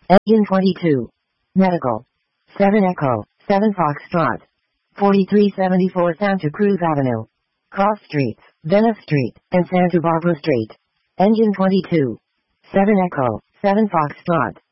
Engine 22. Medical. 7 Echo, 7 Foxtrot. 4374 Santa Cruz Avenue. Cross Streets, Venice Street, and Santa Barbara Street. Engine 22. 7 Echo, 7 Foxtrot.